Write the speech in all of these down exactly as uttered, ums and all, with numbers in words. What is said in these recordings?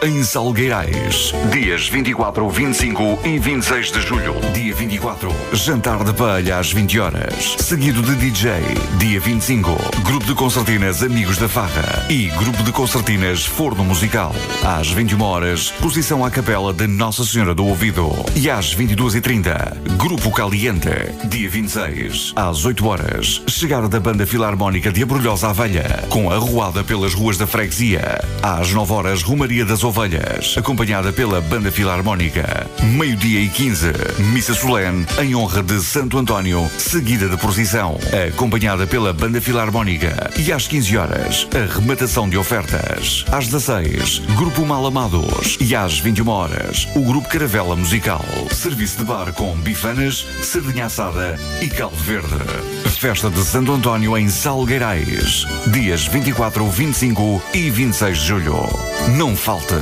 em Salgueirais. Dias vinte e quatro, vinte e cinco e vinte e seis de julho. Dia vinte e quatro, jantar de paella às vinte horas. Seguido de D J. Dia vinte e cinco, grupo de concertinas Amigos da Farra e grupo de concertinas Forno Musical. Às vinte e uma horas, posição à capela de Nossa Senhora do Ouvido. E às vinte e duas e trinta, Grupo Caliente. Dia vinte e seis, às oito horas, chegada da Banda Filarmónica de Abrolhosa à Velha, com arruada pelas ruas da freguesia. Às nove horas, Romaria das Ovelhas, acompanhada pela Banda Filarmónica. Meio-dia e quinze, missa solene em honra de Santo António, seguida de procissão, acompanhada pela Banda Filarmónica. E às quinze horas, a rematação de ofertas. Às dezasseis, Grupo Malamados. E às vinte e uma horas, o Grupo Caravela Musical. Serviço de bar com bifanas, sardinha assada e caldo verde. Festa de Santo António em Salgueirais. Dias vinte e quatro, vinte e cinco e vinte e seis de julho. Não falte.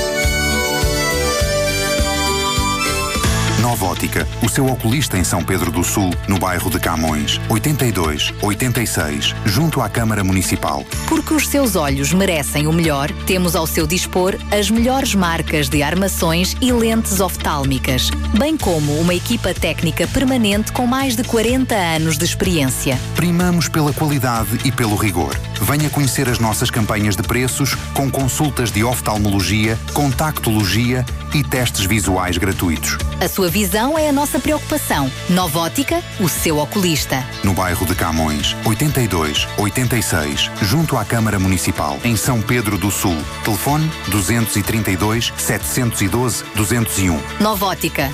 Nova Ótica, o seu oculista em São Pedro do Sul, no bairro de Camões. oitenta e dois, oitenta e seis, junto à Câmara Municipal. Porque os seus olhos merecem o melhor, temos ao seu dispor as melhores marcas de armações e lentes oftálmicas, bem como uma equipa técnica permanente com mais de quarenta anos de experiência. Primamos pela qualidade e pelo rigor. Venha conhecer as nossas campanhas de preços com consultas de oftalmologia, contactologia e testes visuais gratuitos. A sua visão é a nossa preocupação. Nova Ótica, o seu oculista. No bairro de Camões, oitenta e dois, oitenta e seis, junto à Câmara Municipal, em São Pedro do Sul. Telefone duzentos e trinta e dois, setecentos e doze, duzentos e um. Nova Ótica.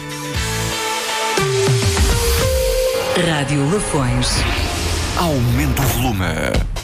Rádio Lafões. Aumenta o volume.